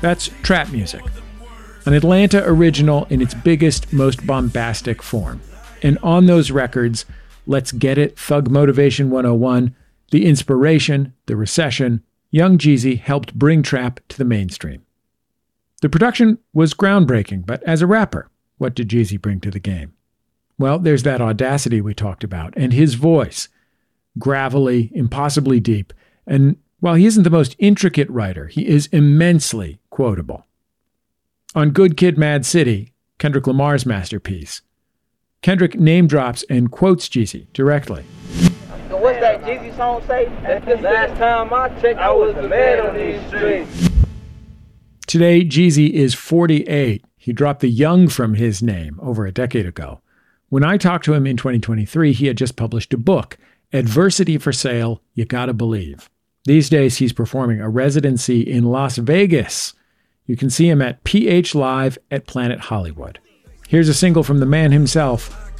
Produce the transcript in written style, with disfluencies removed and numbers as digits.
That's trap music. An Atlanta original in its biggest, most bombastic form. And on those records, Let's Get It, Thug Motivation 101, The Inspiration, The Recession, Young Jeezy helped bring trap to the mainstream. The production was groundbreaking, but as a rapper, what did Jeezy bring to the game? Well, there's that audacity we talked about, and his voice, gravelly, impossibly deep, and while he isn't the most intricate writer, he is immensely quotable. On Good Kid, Mad City, Kendrick Lamar's masterpiece, Kendrick name drops and quotes Jeezy directly. So what's that Jeezy song say? Last time I checked, I was the man on these streets. Today, Jeezy is 48. He dropped the young from his name over a decade ago. When I talked to him in 2023, he had just published a book, Adversity for Sale, You Gotta Believe. These days, he's performing a residency in Las Vegas. You can see him at PH Live at Planet Hollywood. Here's a single from the man himself,